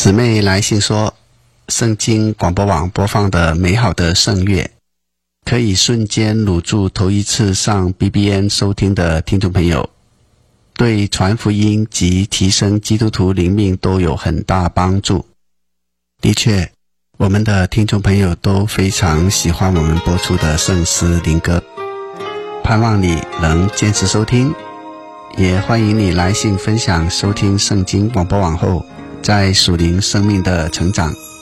姊妹来信说，圣经广播网播放的美好的圣乐，可以瞬间掳住头一次上 BBN 收听的听众朋友，对传福音及提升基督徒灵命都有很大帮助。的确，我们的听众朋友都非常喜欢我们播出的圣诗灵歌，盼望你能坚持收听，也欢迎你来信分享收听圣经广播网后在属灵生命的成长